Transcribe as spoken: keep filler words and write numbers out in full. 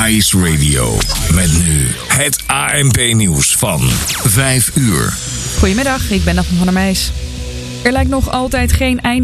Ice Radio. Met nu het A N P-nieuws van vijf uur. Goedemiddag, ik ben Daphne van der Meijs. Er lijkt nog altijd geen einde